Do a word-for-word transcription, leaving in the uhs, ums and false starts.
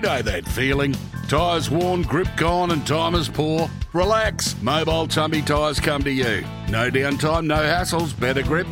know that feeling. Tyres worn, grip gone and time is poor? Relax. Mobile Tumby Tyres come to you. No downtime, no hassles, better grip,